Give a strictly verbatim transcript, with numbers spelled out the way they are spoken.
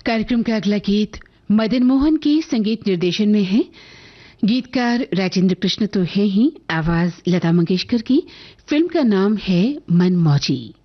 कार्यक्रम का अगला गीत मदन मोहन के संगीत निर्देशन में है। गीतकार राजेंद्र कृष्ण तो है ही, आवाज लता मंगेशकर की। फिल्म का नाम है मन मौजी।